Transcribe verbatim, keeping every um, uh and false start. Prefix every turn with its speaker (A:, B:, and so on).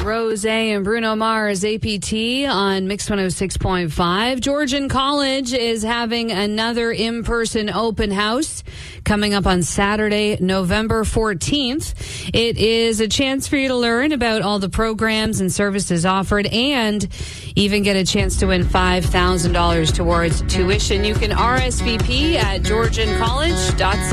A: Rose and Bruno Mars, A P T on Mix one oh six point five. Georgian College is having another in-person open house coming up on Saturday, November fourteenth. It is a chance for you to learn about all the programs and services offered and even get a chance to win five thousand dollars towards tuition. You can R S V P at georgian college dot c a.